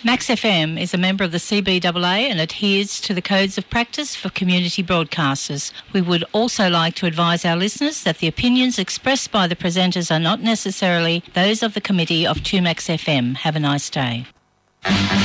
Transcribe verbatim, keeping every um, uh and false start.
Max F M is a member of the C B A A and adheres to the codes of practice for community broadcasters. We would also like to advise our listeners that the opinions expressed by the presenters are not necessarily those of the committee of two Max F M. Have a nice day.